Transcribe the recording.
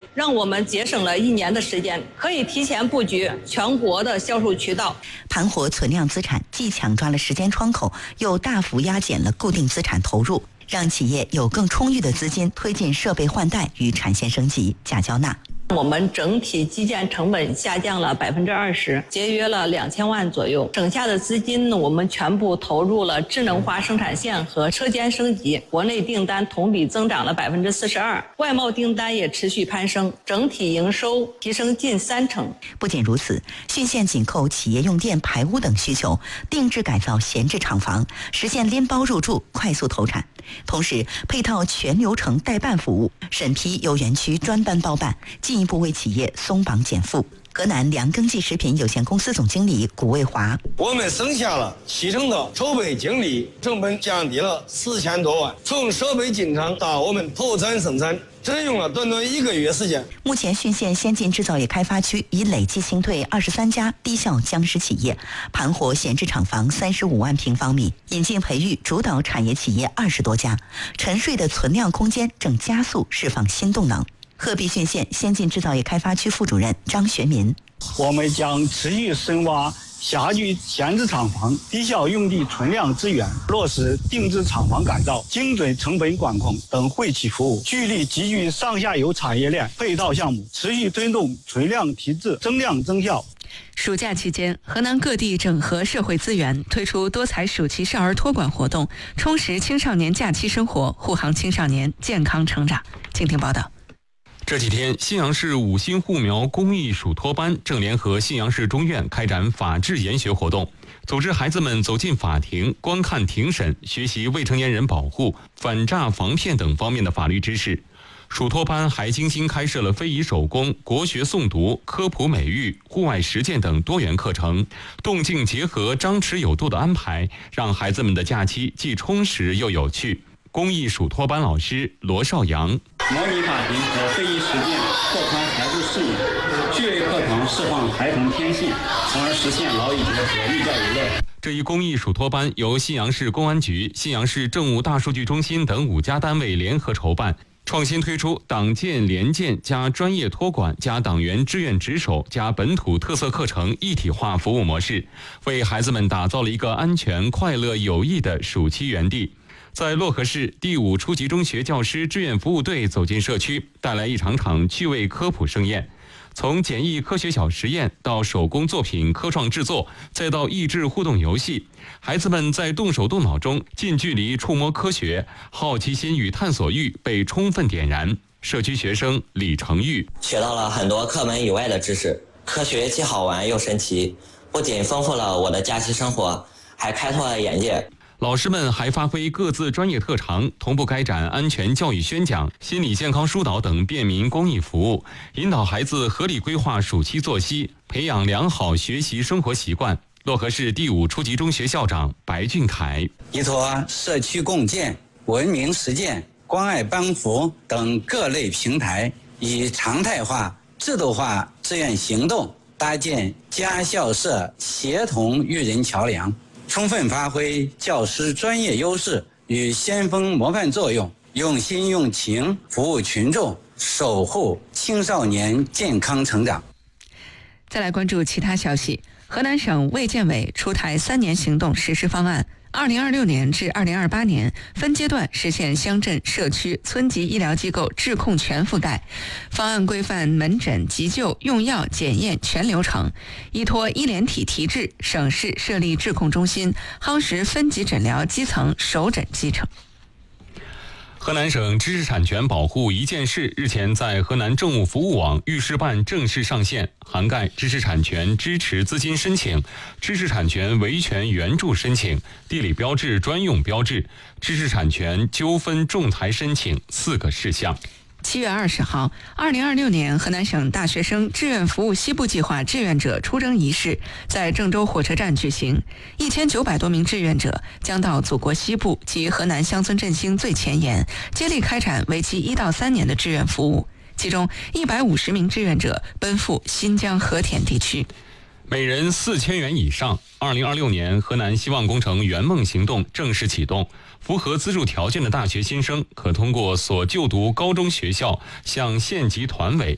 让我们节省了1年的时间，可以提前布局全国的销售渠道。 盘活存量资产，既抢抓了时间窗口，又大幅压减了固定资产投入，让企业有更充裕的资金推进设备换代与产线升级、价交纳。 我们整体基建成本下降了20%，节约了2000万左右。省下的资金呢，我们全部投入了智能化生产线和车间升级。国内订单同比增长了42%，外贸订单也持续攀升，整体营收提升近30%。 不仅如此，浚县紧扣企业用电、排污等需求，定制改造闲置厂房，实现拎包入住、快速投产。同时，配套全流程代办服务，审批由园区专班包办，进一步为企业松绑减负。河南粮耕技食品有限公司总经理谷卫华： 我们省下了70%的筹备精力，成本降低了4000多万。从设备进场到我们投产生产，只用了短短1个月时间。 目前，浚县先进制造业开发区已累计清退23家低效僵尸企业，盘活闲置厂房35万平方米，引进培育主导产业企业20多家，沉睡的存量空间正加速释放新动能。鹤壁浚县先进制造业开发区副主任张学民： 我们将持续深挖辖区闲置厂房、低效用地存量资源，落实定制厂房改造、精准成本管控等惠企服务，聚力集聚上下游产业链配套项目，持续推动存量提质、增量增效。 暑假期间，河南各地整合社会资源，推出多彩暑期少儿托管活动，充实青少年假期生活，护航青少年健康成长。请听报道。 这几天，信阳市5星护苗公益暑托班正联合信阳市中院开展法治研学活动，组织孩子们走进法庭，观看庭审，学习未成年人保护、反诈防骗等方面的法律知识。暑托班还精心开设了非遗手工、国学诵读、科普美育、户外实践等多元课程，动静结合、张弛有度的安排，让孩子们的假期既充实又有趣。公益暑托班老师罗少阳： 模拟法庭和非遗实践，拓宽孩子视野；趣味课堂释放孩童天性，从而实现劳逸结合、寓教于乐。 这一公益暑托班由信阳市公安局、信阳市政务大数据中心等5家单位联合筹办，创新推出党建联建加专业托管加党员志愿值守加本土特色课程一体化服务模式，为孩子们打造了一个安全、快乐、有益的暑期园地。在漯河市第5初级中学教师志愿服务队走进社区，带来一场场趣味科普盛宴。从简易科学小实验到手工作品科创制作，再到益智互动游戏，孩子们在动手动脑中近距离触摸科学，好奇心与探索欲被充分点燃。社区学生李成玉： 学到了很多课本以外的知识，科学既好玩又神奇，不仅丰富了我的假期生活，还开拓了眼界。 老师们还发挥各自专业特长，同步开展安全教育宣讲、心理健康疏导等便民公益服务，引导孩子合理规划暑期作息，培养良好学习生活习惯。漯河市第5初级中学校长白俊凯： 依托社区共建、文明实践、关爱帮扶等各类平台，以常态化、制度化志愿行动，搭建家校社协同育人桥梁，充分发挥教师专业优势与先锋模范作用，用心用情服务群众，守护青少年健康成长。 再来关注其他消息，河南省卫健委出台3年行动实施方案，2026年至2028年分阶段实现乡镇、社区、村级医疗机构治控全覆盖。方案规范门诊、急救、用药、检验全流程，依托医联体提质，省市设立治控中心，夯实分级诊疗基层首诊基层。 河南省知识产权保护一件事日前在河南政务服务网预示办正式上线，涵盖知识产权支持资金申请、知识产权维权援助申请、地理标志专用标志、知识产权纠纷仲裁申请4个事项。 7月20号，2026年河南省大学生志愿服务西部计划志愿者出征仪式在郑州火车站举行，1900多名志愿者将到祖国西部及河南乡村振兴最前沿，接力开展为期1到3年的志愿服务，其中150名志愿者奔赴新疆和田地区。 每人4000元以上。2026年河南希望工程圆梦行动正式启动，符合资助条件的大学新生可通过所就读高中学校向县级团委